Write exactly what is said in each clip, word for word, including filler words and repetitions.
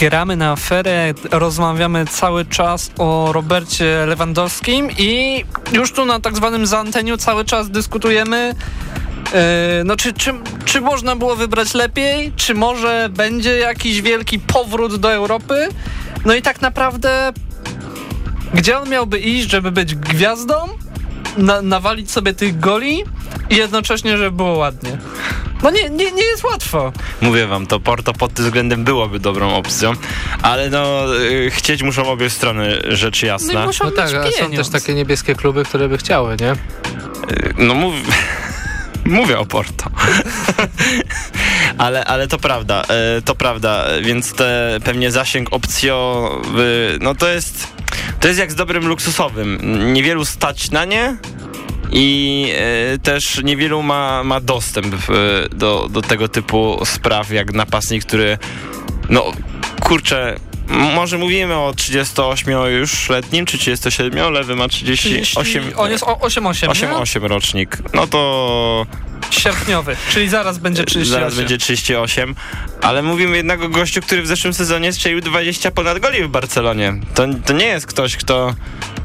Gramy na aferę, rozmawiamy cały czas o Robercie Lewandowskim i już tu na tak zwanym zaanteniu cały czas dyskutujemy, yy, no czy, czy, czy można było wybrać lepiej, czy może będzie jakiś wielki powrót do Europy, no i tak naprawdę gdzie on miałby iść, żeby być gwiazdą, na, nawalić sobie tych goli i jednocześnie, żeby było ładnie. No nie, nie, nie jest łatwo. Mówię wam, to Porto pod tym względem byłoby dobrą opcją, ale no yy, chcieć muszą obie strony, rzecz jasna. No, muszą no tak, a są też takie niebieskie kluby, które by chciały, nie? Yy, no mów... Mówię o Porto. ale, ale to prawda, yy, to prawda, więc te pewnie zasięg opcjowy, no to jest, to jest jak z dobrym luksusowym. Niewielu stać na nie, i y, też niewielu ma, ma dostęp y, do, do tego typu spraw jak napastnik, który no kurczę, może mówimy o trzydziestoośmioletnim czy trzydziestosiedmiu, lewy ma trzydzieści osiem. On jest osiem osiem, osiem osiem rocznik. No to sierpniowy, czyli zaraz będzie trzydzieści osiem. Zaraz będzie trzydzieści osiem, ale mówimy jednak o gościu, który w zeszłym sezonie strzelił dwadzieścia ponad goli w Barcelonie. To, to nie jest ktoś, kto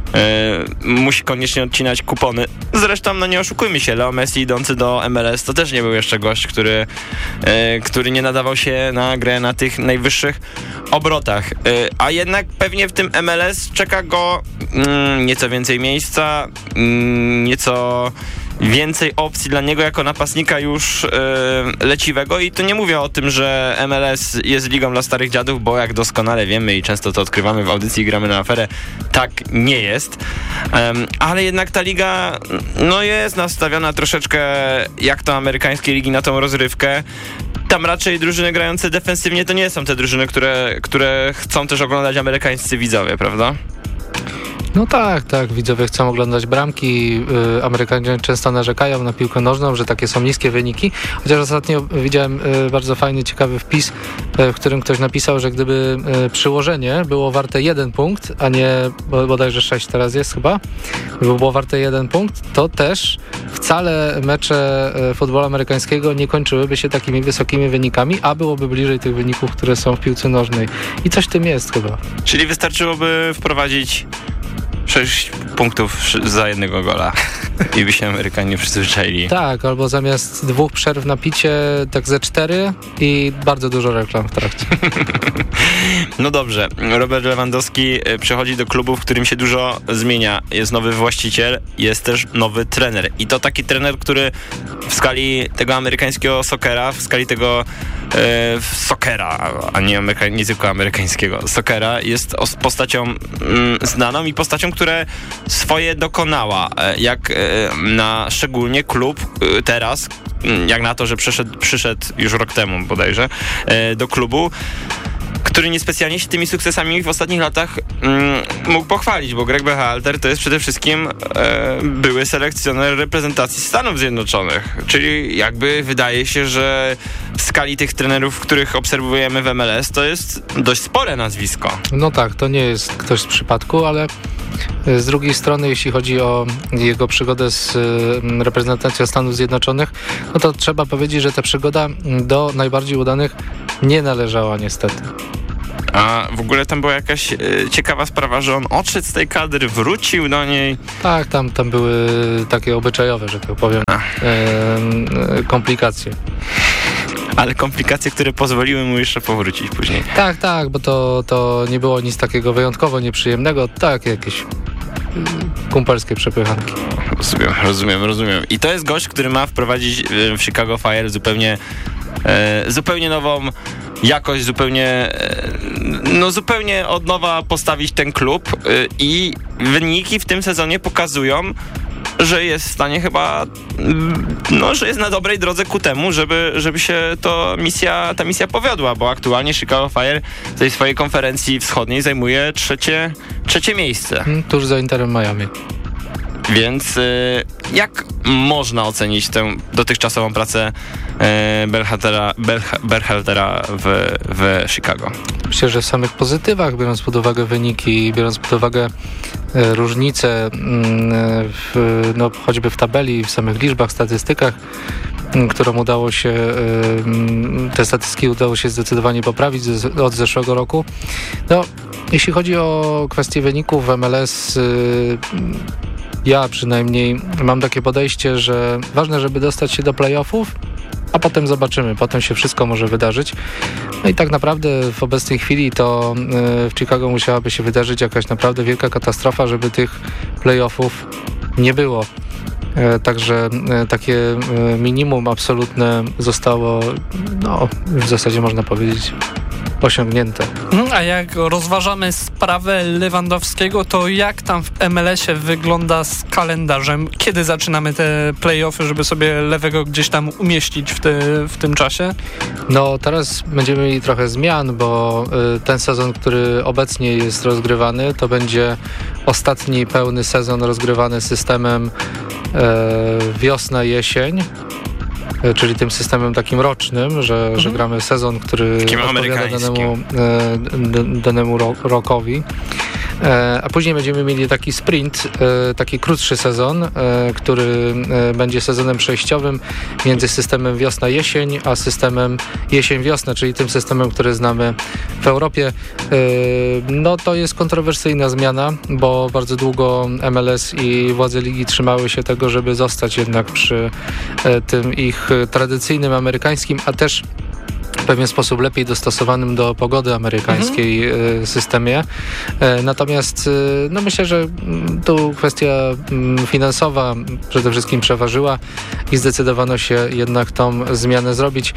Yy, musi koniecznie odcinać kupony. Zresztą, no nie oszukujmy się, Leo Messi idący do M L S to też nie był jeszcze gość, który, yy, który nie nadawał się na grę na tych najwyższych obrotach. Yy, a jednak pewnie w tym M L S czeka go yy, nieco więcej miejsca, yy, nieco więcej opcji dla niego jako napastnika już yy, leciwego i to nie mówię o tym, że M L S jest ligą dla starych dziadów, bo jak doskonale wiemy i często to odkrywamy w audycji i gramy na aferę, tak nie jest, um, ale jednak ta liga no jest nastawiona troszeczkę jak to amerykańskie ligi na tą rozrywkę. Tam raczej drużyny grające defensywnie to nie są te drużyny, które, które chcą też oglądać amerykańscy widzowie, prawda? No tak, tak, widzowie chcą oglądać bramki, yy, Amerykanie często narzekają na piłkę nożną, że takie są niskie wyniki, chociaż ostatnio widziałem yy, bardzo fajny, ciekawy wpis, yy, w którym ktoś napisał, że gdyby yy, przyłożenie było warte jeden punkt, a nie bo, bodajże sześć teraz jest chyba, gdyby było warte jeden punkt, to też wcale mecze yy, futbolu amerykańskiego nie kończyłyby się takimi wysokimi wynikami, a byłoby bliżej tych wyników, które są w piłce nożnej. I coś w tym jest chyba. Czyli wystarczyłoby wprowadzić sześć punktów za jednego gola i by się Amerykanie przyzwyczaili. Tak, albo zamiast dwóch przerw na picie tak ze cztery i bardzo dużo reklam w trakcie. No dobrze, Robert Lewandowski przechodzi do klubu, w którym się dużo zmienia. Jest nowy właściciel, jest też nowy trener i to taki trener, który w skali tego amerykańskiego soccera, w skali tego e, sokera, a nie, ameryka- nie tylko amerykańskiego sokera, jest postacią mm, znaną i postacią, która swoje dokonała, jak na szczególnie klub teraz, jak na to, że przyszedł, przyszedł już rok temu bodajże do klubu, który niespecjalnie się tymi sukcesami w ostatnich latach mm, mógł pochwalić, bo Greg Berhalter to jest przede wszystkim e, były selekcjoner reprezentacji Stanów Zjednoczonych, czyli jakby wydaje się, że w skali tych trenerów, których obserwujemy w M L S, to jest dość spore nazwisko. No tak, to nie jest ktoś z przypadku, ale z drugiej strony, jeśli chodzi o jego przygodę z reprezentacją Stanów Zjednoczonych, no to trzeba powiedzieć, że ta przygoda do najbardziej udanych nie należała niestety. A w ogóle tam była jakaś e, ciekawa sprawa, że on odszedł z tej kadry, wrócił do niej. Tak, tam, tam były takie obyczajowe, że tak powiem, e, e, komplikacje. Ale komplikacje, które pozwoliły mu jeszcze powrócić później. Tak, tak, bo to, to nie było nic takiego wyjątkowo nieprzyjemnego, tak, jakieś kumpelskie przepychanki. Rozumiem, rozumiem, rozumiem. I to jest gość, który ma wprowadzić w Chicago Fire zupełnie, e, zupełnie nową jakość, zupełnie, e, no zupełnie od nowa postawić ten klub e, i wyniki w tym sezonie pokazują, że jest w stanie chyba, no, że jest na dobrej drodze ku temu, żeby, żeby się to misja, ta misja powiodła, bo aktualnie Chicago Fire w tej swojej konferencji wschodniej zajmuje trzecie, trzecie miejsce. Tuż za Interem Miami. Więc y, jak można ocenić tę dotychczasową pracę y, Berhaltera, Berha, Berhaltera w, w Chicago? Myślę, że w samych pozytywach, biorąc pod uwagę wyniki, biorąc pod uwagę e, różnice m, w, no, choćby w tabeli, w samych liczbach, statystykach, którą udało się, te statystyki udało się zdecydowanie poprawić od zeszłego roku. No, jeśli chodzi o kwestię wyników w M L S, ja przynajmniej mam takie podejście, że ważne, żeby dostać się do playoffów, a potem zobaczymy, potem się wszystko może wydarzyć. No i tak naprawdę w obecnej chwili to w Chicago musiałaby się wydarzyć jakaś naprawdę wielka katastrofa, żeby tych playoffów nie było. Także takie minimum absolutne zostało, no w zasadzie można powiedzieć, osiągnięte. A jak rozważamy sprawę Lewandowskiego, to jak tam w M L S-ie wygląda z kalendarzem? Kiedy zaczynamy te play-offy, żeby sobie Lewego gdzieś tam umieścić w, te, w tym czasie? No teraz będziemy mieli trochę zmian, bo y, ten sezon, który obecnie jest rozgrywany, to będzie ostatni pełny sezon rozgrywany systemem y, wiosna-jesień. Czyli tym systemem takim rocznym, że, mhm. że gramy sezon, który takim odpowiada danemu, e, danemu ro, rokowi. E, a później będziemy mieli taki sprint, e, taki krótszy sezon, e, który e, będzie sezonem przejściowym między systemem wiosna-jesień, a systemem jesień-wiosna, czyli tym systemem, który znamy w Europie. E, no to jest kontrowersyjna zmiana, bo bardzo długo M L S i władze ligi trzymały się tego, żeby zostać jednak przy e, tym ich tradycyjnym amerykańskim, a też w pewien sposób lepiej dostosowanym do pogody amerykańskiej mhm. systemie. Natomiast no myślę, że tu kwestia finansowa przede wszystkim przeważyła i zdecydowano się jednak tą zmianę zrobić.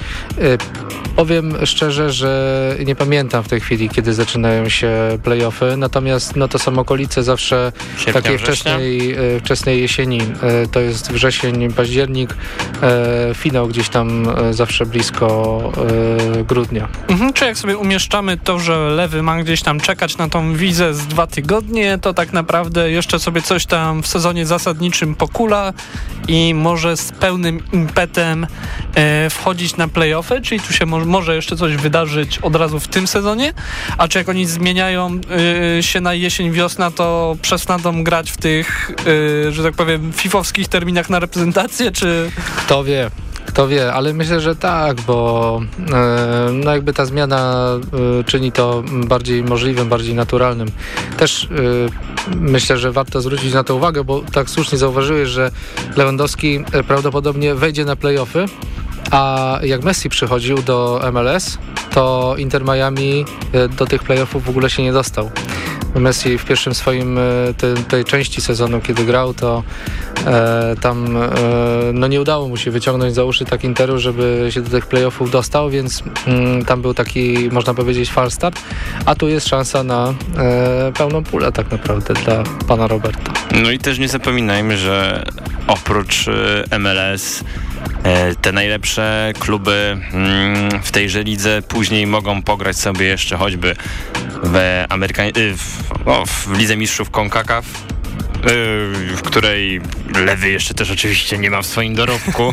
Powiem szczerze, że nie pamiętam w tej chwili, kiedy zaczynają się play-offy, natomiast no to są okolice zawsze Sierpnia, takiej wczesnej, wczesnej jesieni. To jest wrzesień, październik, finał gdzieś tam zawsze blisko grudnia. Mhm, czy jak sobie umieszczamy to, że Lewy ma gdzieś tam czekać na tą wizę z dwa tygodnie, to tak naprawdę jeszcze sobie coś tam w sezonie zasadniczym pokula i może z pełnym impetem e, wchodzić na play-offy, czyli tu się mo- może jeszcze coś wydarzyć od razu w tym sezonie, a czy jak oni zmieniają e, się na jesień, wiosna, to przestaną grać w tych, e, że tak powiem, fifowskich terminach na reprezentację, czy... Kto wie. Kto wie, ale myślę, że tak, bo e, no jakby ta zmiana e, czyni to bardziej możliwym, bardziej naturalnym. Też e, myślę, że warto zwrócić na to uwagę, bo tak słusznie zauważyłeś, że Lewandowski prawdopodobnie wejdzie na play-offy, a jak Messi przychodził do M L S, to Inter Miami do tych play-offów w ogóle się nie dostał. Messi w pierwszym swoim te, tej części sezonu, kiedy grał, to e, tam e, no nie udało mu się wyciągnąć za uszy tak Interu, żeby się do tych play-offów dostał, więc mm, tam był taki, można powiedzieć, false start, a tu jest szansa na e, pełną pulę tak naprawdę dla pana Roberta. No i też nie zapominajmy, że oprócz M L S te najlepsze kluby w tejże lidze później mogą pograć sobie jeszcze choćby w, Ameryka- w, no, w Lidze Mistrzów CONCACAF, w której Lewy jeszcze też oczywiście nie ma w swoim dorobku,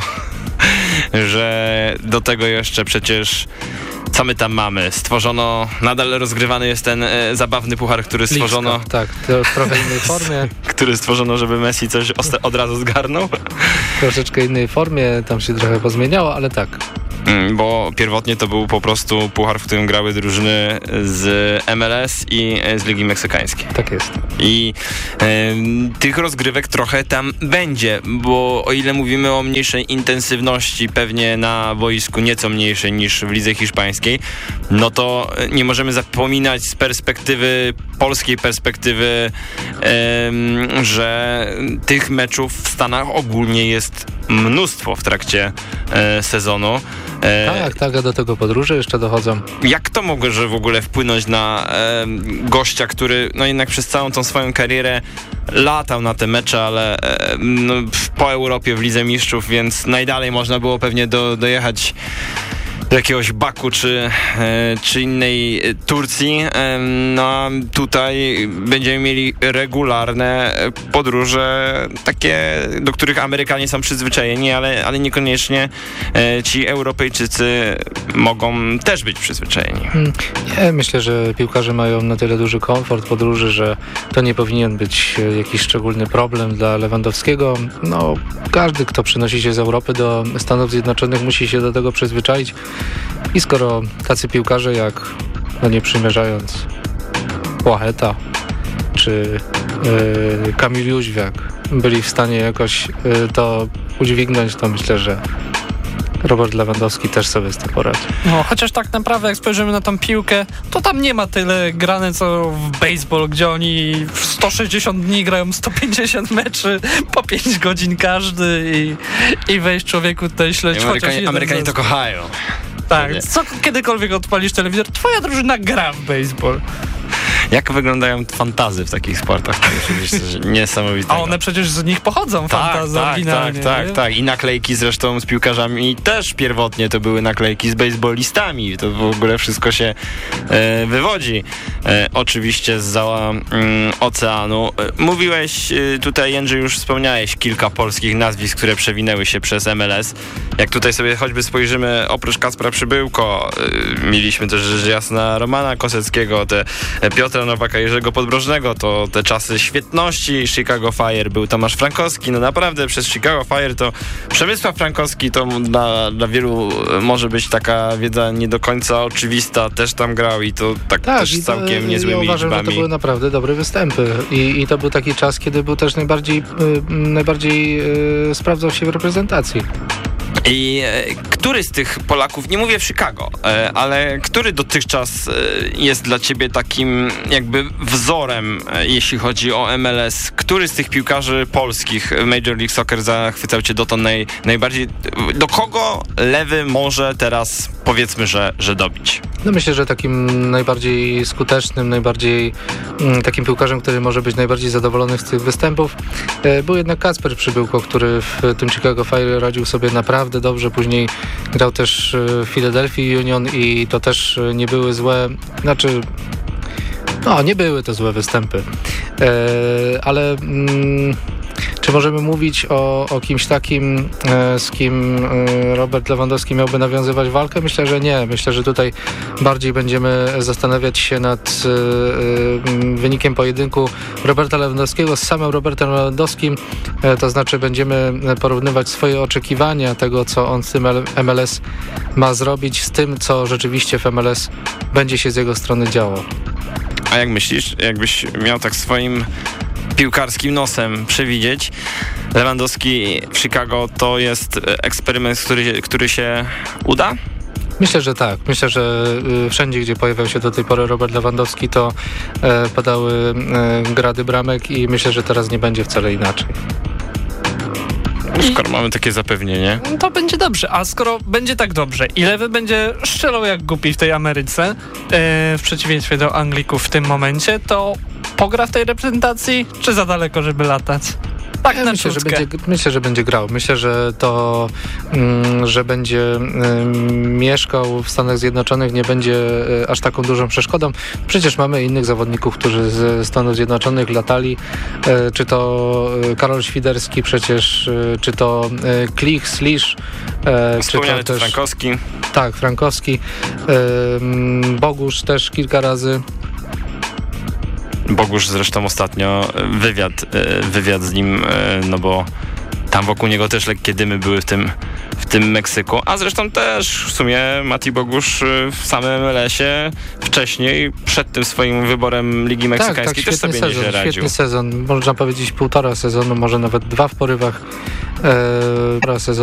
że do tego jeszcze przecież co my tam mamy? Stworzono, nadal rozgrywany jest ten e, zabawny puchar, który stworzono... Liczka, tak, to w trochę innej formie. który stworzono, żeby Messi coś osta- od razu zgarnął. W troszeczkę innej formie, tam się trochę pozmieniało, ale tak. Bo pierwotnie to był po prostu puchar, w którym grały drużyny z M L S i z Ligi Meksykańskiej. Tak jest. I e, tych rozgrywek trochę tam będzie, bo o ile mówimy o mniejszej intensywności pewnie na boisku, nieco mniejszej niż w lidze hiszpańskiej, no to nie możemy zapominać z perspektywy, polskiej perspektywy, e, że tych meczów w Stanach ogólnie jest mnóstwo w trakcie e, sezonu. E, tak, tak, a do tego podróże jeszcze dochodzą. Jak to może w ogóle wpłynąć na e, gościa, który no jednak przez całą tą swoją karierę latał na te mecze, ale e, no, po Europie w Lidze Mistrzów, więc najdalej można było pewnie do, dojechać do jakiegoś Baku czy, czy innej Turcji. No a tutaj będziemy mieli regularne podróże, takie, do których Amerykanie są przyzwyczajeni, ale, ale niekoniecznie ci Europejczycy mogą też być przyzwyczajeni. Nie, myślę, że piłkarze mają na tyle duży komfort podróży, że to nie powinien być jakiś szczególny problem dla Lewandowskiego. No, każdy, kto przynosi się z Europy do Stanów Zjednoczonych, musi się do tego przyzwyczaić. I skoro tacy piłkarze jak, no nie przymierzając, Płacheta czy yy, Kamil Jóźwiak byli w stanie jakoś yy, to udźwignąć, to myślę, że Robert Lewandowski też sobie z tym poradzi. No, chociaż tak naprawdę jak spojrzymy na tą piłkę, to tam nie ma tyle grane co w baseball, gdzie oni w sto sześćdziesiąt dni grają sto pięćdziesiąt meczy, po pięć godzin każdy i, i weź człowieku tutaj śledź Amerykanie, chociaż Amerykanie to kochają. Tak, co kiedykolwiek odpalisz telewizor, twoja drużyna gra w baseball. Jak wyglądają fantazy w takich sportach? To oczywiście niesamowite. A one przecież z nich pochodzą, tak, fantazy tak, oryginalnie. Tak, tak, tak. I naklejki zresztą z piłkarzami też pierwotnie to były naklejki z baseballistami. To w ogóle wszystko się e, wywodzi. E, oczywiście zza mm, oceanu. E, mówiłeś e, tutaj, Jędrzej, już wspomniałeś kilka polskich nazwisk, które przewinęły się przez M L S. Jak tutaj sobie choćby spojrzymy, oprócz Kacpra Przybyłko, e, mieliśmy też rzecz jasna Romana Koseckiego, te e, Piotra Nowaka, Jerzego Podbrożnego, to te czasy świetności Chicago Fire, był Tomasz Frankowski, no naprawdę przez Chicago Fire to Przemysław Frankowski to dla, dla wielu może być taka wiedza nie do końca oczywista, też tam grał i to tak, tak też całkiem to, niezłymi ja uważam, liczbami. Że to były naprawdę dobre występy i, i to był taki czas, kiedy był też najbardziej, y, najbardziej y, sprawdzał się w reprezentacji. I e, który z tych Polaków, nie mówię w Chicago, e, ale który dotychczas e, jest dla ciebie takim jakby wzorem, e, jeśli chodzi o M L S? Który z tych piłkarzy polskich Major League Soccer zachwycał cię dotąd naj, najbardziej? Do kogo lewy może teraz, powiedzmy, że, że dobić? No myślę, że takim najbardziej skutecznym, najbardziej mm, takim piłkarzem, który może być najbardziej zadowolony z tych występów, e, był jednak Kacper Przybyłko, który w tym Chicago Fire radził sobie naprawdę dobrze. Później grał też w Philadelphia Union i to też nie były złe, znaczy no nie były to złe występy, e, ale mm, czy możemy mówić o, o kimś takim, e, z kim e, Robert Lewandowski miałby nawiązywać walkę? Myślę, że nie. Myślę, że tutaj bardziej będziemy zastanawiać się nad e, e, wynikiem pojedynku Roberta Lewandowskiego z samym Robertem Lewandowskim. E, to znaczy będziemy porównywać swoje oczekiwania tego, co on z tym M L S ma zrobić, z tym, co rzeczywiście w M L S będzie się z jego strony działo. A jak myślisz, jakbyś miał tak swoim piłkarskim nosem przewidzieć, Lewandowski w Chicago to jest eksperyment, który, który się uda? Myślę, że tak. Myślę, że y, wszędzie, gdzie pojawiał się do tej pory Robert Lewandowski, to y, padały y, grady bramek i myślę, że teraz nie będzie wcale inaczej. Skoro mamy takie zapewnienie. To będzie dobrze, a skoro będzie tak dobrze i lewy będzie strzelał jak głupi w tej Ameryce, yy, w przeciwieństwie do Anglików w tym momencie, to pogra w tej reprezentacji, czy za daleko, żeby latać? Tak, ja na myślę, że czutkę. będzie, myślę, że będzie grał. Myślę, że to, mm, że będzie mm, mieszkał w Stanach Zjednoczonych nie będzie y, aż taką dużą przeszkodą. Przecież mamy innych zawodników, którzy ze Stanów Zjednoczonych latali, y, czy to y, Karol Świderski przecież, y, czy to y, Klich, Slisz, y, Wspomniany czy to też Frankowski. Tak, Frankowski. Y, Bogusz też kilka razy. Bogusz zresztą ostatnio wywiad, wywiad z nim, no bo tam wokół niego też lekkie dymy były w tym, w tym Meksyku, a zresztą też w sumie Mati Bogusz w samym M L S-ie wcześniej, przed tym swoim wyborem Ligi Meksykańskiej tak, tak, też sobie sezon, nieźle radził. Świetny sezon, można powiedzieć półtora sezonu, może nawet dwa w porywach, e, sezonu.